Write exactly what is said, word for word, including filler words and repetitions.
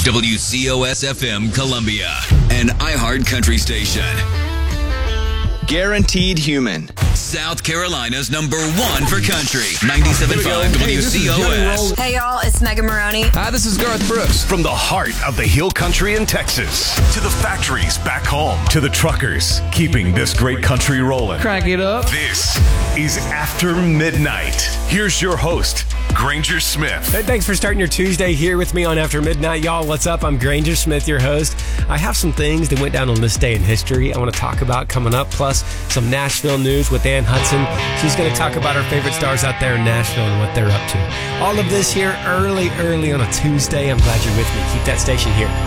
W C O S F M Columbia, an iHeart country station. Guaranteed Human. South Carolina's number one for country. ninety-seven point five W C O S. Hey, y'all, it's Megan Maroney. Hi, this is Garth Brooks. From the heart of the Hill Country in Texas to the factories back home to the truckers keeping this great country rolling. Crank it up. This is After Midnight. Here's your host, Granger Smith. Hey, thanks for starting your Tuesday here with me on After Midnight. Y'all, what's up? I'm Granger Smith, your host. I have some things that went down on this day in history I want to talk about coming up, plus some Nashville news with Ann Hudson. She's going to talk about her favorite stars out there in Nashville and what they're up to. All of this here early, early on a Tuesday. I'm glad you're with me. Keep that station here.